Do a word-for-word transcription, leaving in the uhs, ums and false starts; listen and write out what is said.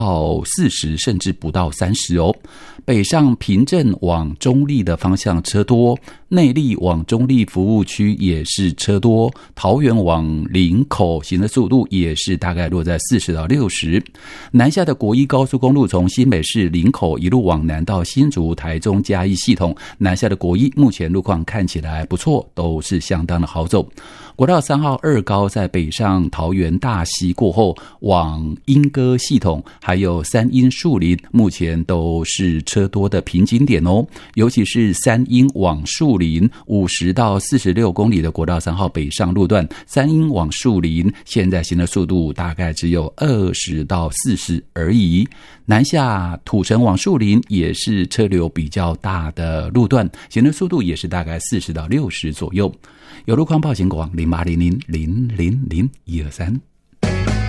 到四十，甚至不到三十哦。北上平镇往中坜的方向车多，内坜往中坜服务区也是车多，桃园往林口行的速度也是大概落在四十到六十。南下的国一高速公路从新北市林口一路往南到新竹、台中、嘉义系统，南下的国一目前路况看起来不错，都是相当的好走。国道三号二高在北上桃园大溪过后，往莺歌系统还有三鶯树林，目前都是车多的瓶颈点哦。尤其是三鶯往树林五十到四十六公里的国道三号北上路段，三鶯往树林现在行的速度大概只有二十到四十而已。南下土城往树林也是车流比较大的路段，行的速度也是大概四十到六十左右。有路况报警广零八零零零零零一二三。